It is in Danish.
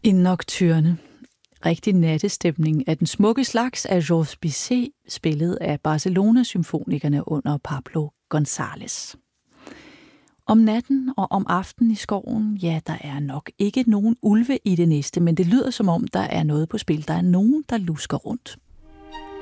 En nocturne. Rigtig nattestemning af den smukke slags af Georges Bizet, spillet af Barcelona-symfonikerne under Pablo González. Om natten og om aftenen i skoven, ja, der er nok ikke nogen ulve i det næste, men det lyder som om, der er noget på spil. Der er nogen, der lusker rundt.